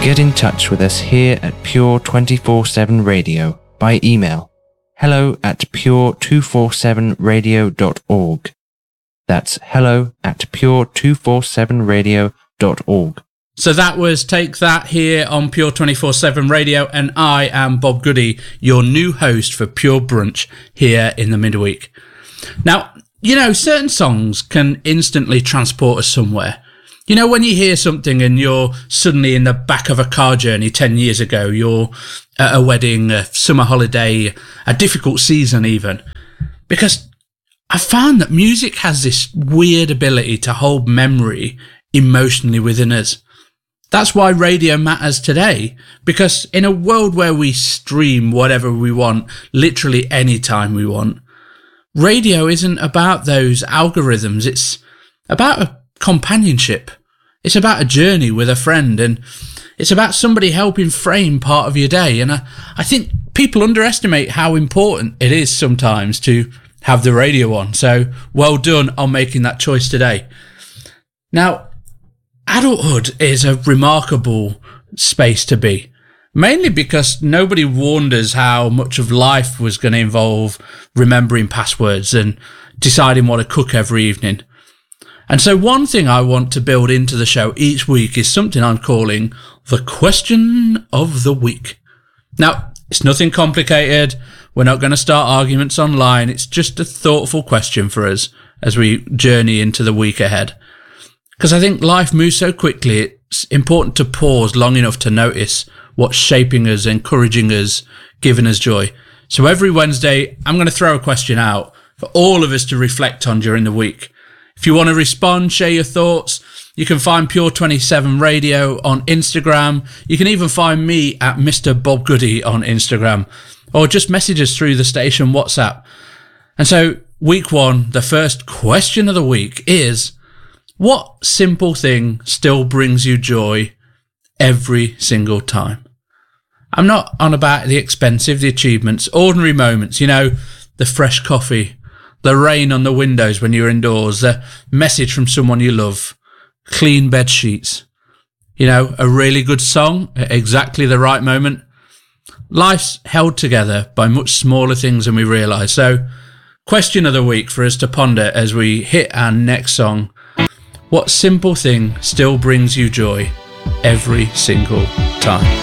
Get in touch with us here at Pure 24/7 Radio by email hello@pure247radio.org. That's hello@pure247radio.org. So that was Take That here on Pure 24/7 Radio, and I am Bob Goody, your new host for Pure Brunch here in the midweek. Now, you know, certain songs can instantly transport us somewhere. You know, when you hear something and you're suddenly in the back of a car journey 10 years ago, you're at a wedding, a summer holiday, a difficult season even. Because I found that music has this weird ability to hold memory emotionally within us. That's why radio matters today, because in a world where we stream whatever we want, literally any time we want, radio isn't about those algorithms. It's about a companionship. It's about a journey with a friend, and it's about somebody helping frame part of your day. And I think people underestimate how important it is sometimes to have the radio on. So well done on making that choice today. Now, adulthood is a remarkable space to be, mainly because nobody warned us how much of life was going to involve remembering passwords and deciding what to cook every evening. And so one thing I want to build into the show each week is something I'm calling the question of the week. Now, it's nothing complicated. We're not going to start arguments online. It's just a thoughtful question for us as we journey into the week ahead. Because I think life moves so quickly, it's important to pause long enough to notice what's shaping us, encouraging us, giving us joy. So every Wednesday, I'm going to throw a question out for all of us to reflect on during the week. If you want to respond, share your thoughts, you can find Pure 27 Radio on Instagram. You can even find me at Mr. Bob Goody on Instagram, or just message us through the station WhatsApp. And so week one, the first question of the week is, what simple thing still brings you joy every single time? I'm not on about the expensive, the achievements, ordinary moments, you know, the fresh coffee, the rain on the windows when you're indoors, the message from someone you love, clean bed sheets, you know, a really good song at exactly the right moment. Life's held together by much smaller things than we realise. So, question of the week for us to ponder as we hit our next song. What simple thing still brings you joy every single time?